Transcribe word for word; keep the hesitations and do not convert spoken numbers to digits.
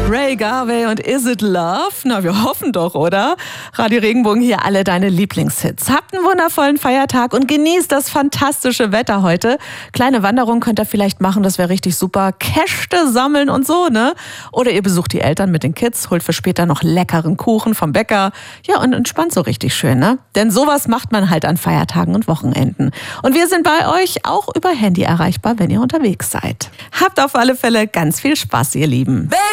Ray Garvey und Is It Love? Na, wir hoffen doch, oder? Radio Regenbogen, hier alle deine Lieblingshits. Habt einen wundervollen Feiertag und genießt das fantastische Wetter heute. Kleine Wanderung könnt ihr vielleicht machen, das wäre richtig super. Käste sammeln und so, ne? Oder ihr besucht die Eltern mit den Kids, holt für später noch leckeren Kuchen vom Bäcker. Ja, und entspannt so richtig schön, ne? Denn sowas macht man halt an Feiertagen und Wochenenden. Und wir sind bei euch auch über Handy erreichbar, wenn ihr unterwegs seid. Habt auf alle Fälle ganz viel Spaß, ihr Lieben.